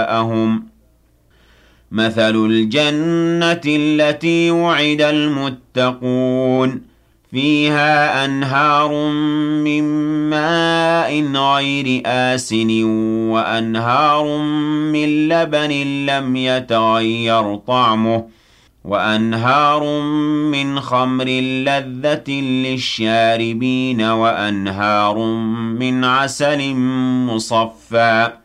جزاءهم مثل الجنة التي وعد المتقون فيها أنهار من ماء غير آسن وأنهار من لبن لم يتغير طعمه وأنهار من خمر لذة للشاربين وأنهار من عسل مصفى